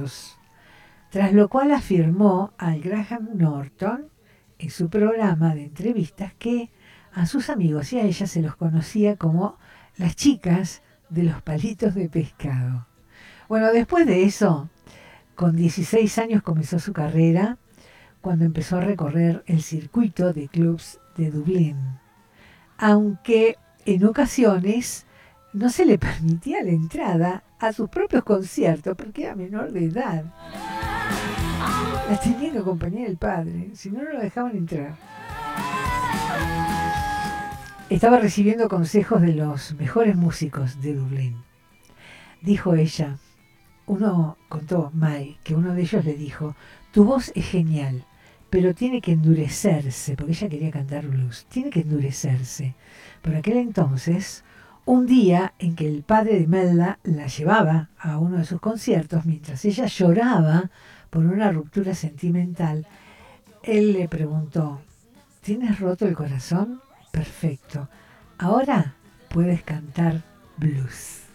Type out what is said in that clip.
conciertos, tras lo cual afirmó al Graham Norton en su programa de entrevistas que a sus amigos y a ella se los conocía como las chicas de los palitos de pescado. Bueno, después de eso, con 16 años comenzó su carrera, cuando empezó a recorrer el circuito de clubs de Dublín, aunque en ocasiones no se le permitía la entrada a sus propios conciertos porque era menor de edad. La tenía que acompañar el padre, si no, no lo dejaban entrar. Estaba recibiendo consejos de los mejores músicos de Dublín. Dijo ella, contó Mai, que uno de ellos le dijo, tu voz es genial, pero tiene que endurecerse, porque ella quería cantar blues, tiene que endurecerse. Por aquel entonces, un día en que el padre de Melda la llevaba a uno de sus conciertos, mientras ella lloraba por una ruptura sentimental, él le preguntó, ¿tienes roto el corazón? Perfecto, ahora puedes cantar blues.